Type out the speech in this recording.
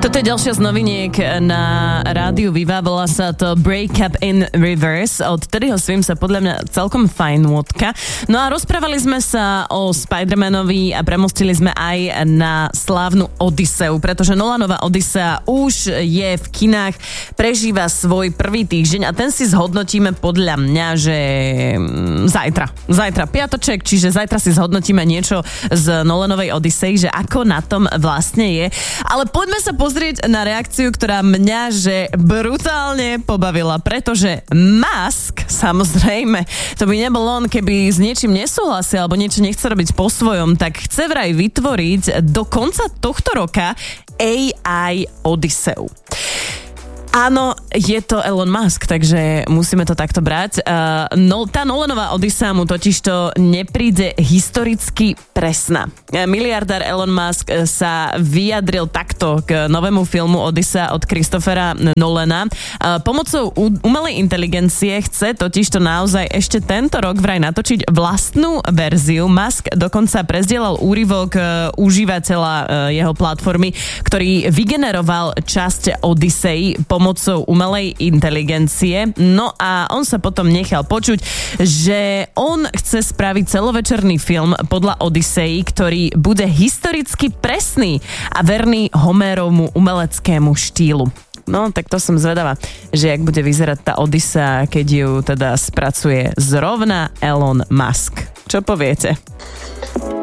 Toto je ďalšia z noviniek na rádiu Viva, volá sa to Break Up in Reverse. Od Terryho Swim sa podľa mňa celkom fajn nôtka. No a rozprávali sme sa o Spider-Manovi a premostili sme aj na slávnu Odyseu, pretože Nolanová Odysea už je v kinách, prežíva svoj prvý týždeň a ten si zhodnotíme podľa mňa, že zajtra piatoček, čiže zajtra si zhodnotíme niečo z Nolanovej Odysei, že ako na tom vlastne je. Ale poďme sa pozrieť na reakciu, ktorá mňa že brutálne pobavila, pretože Musk, samozrejme, to by nebol on, keby s niečím nesúhlasil alebo niečo nechce robiť po svojom, tak chce vraj vytvoriť do konca tohto roka AI Odyseu. Áno, je to Elon Musk, takže musíme to takto brať. Tá Nolanová Odysea mu totižto nepríde historicky presná. Miliardár Elon Musk sa vyjadril takto k novému filmu Odysea od Christophera Nolana. Pomocou umelej inteligencie chce totižto naozaj ešte tento rok vraj natočiť vlastnú verziu. Musk dokonca prezdielal úryvok užívateľa jeho platformy, ktorý vygeneroval časť Odysei pomocou umelej inteligencie. No a on sa potom nechal počuť, že on chce spraviť celovečerný film podľa Odysei, ktorý bude historicky presný a verný Homérovmu umeleckému štýlu. No, tak to som zvedavá, že jak bude vyzerať tá Odysea, keď ju teda spracuje zrovna Elon Musk. Čo poviete?